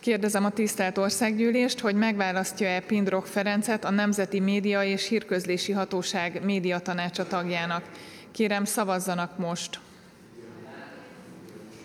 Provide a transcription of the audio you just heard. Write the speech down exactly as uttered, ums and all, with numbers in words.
Kérdezem a tisztelt Országgyűlést, hogy megválasztja-e Pindrok Ferencet a Nemzeti Média és Hírközlési Hatóság médiatanácsa tagjának. Kérem, szavazzanak most!